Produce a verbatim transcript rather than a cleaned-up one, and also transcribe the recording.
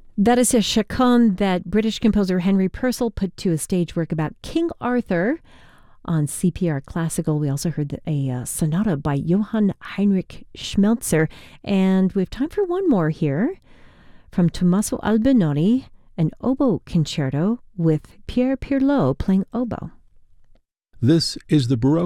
That is a chaconne that British composer Henry Purcell put to a stage work about King Arthur on C P R Classical. We also heard a uh, sonata by Johann Heinrich Schmelzer. And we have time for one more here from Tommaso Albinoni, an oboe concerto with Pierre Pirlot playing oboe. This is the Baroque